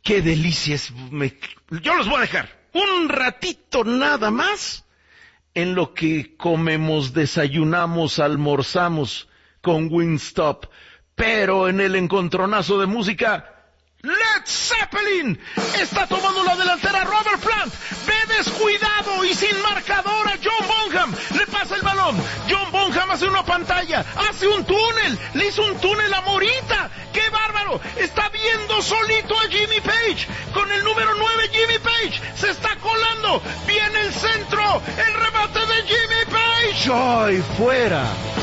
qué delicia es. Yo los voy a dejar un ratito nada más en lo que comemos, desayunamos, almorzamos con Wingstop. Pero en el encontronazo de música, Led Zeppelin está tomando la delantera. Robert Plant ve descuidado y sin marcador a John Bonham. Le pasa el balón. John Bonham hace una pantalla, hace un túnel. Le hizo un túnel a Morita. ¡Qué bárbaro! Está viendo solito a Jimmy Page. Con el número 9, Jimmy Page se está colando. Viene el centro. El remate de Jimmy Page. ¡Ay, fuera!